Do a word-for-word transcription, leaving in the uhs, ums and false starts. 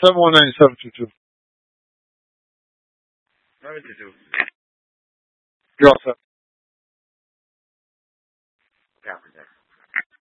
seven one nine seven two two. seven two two. You're all set. Copy that.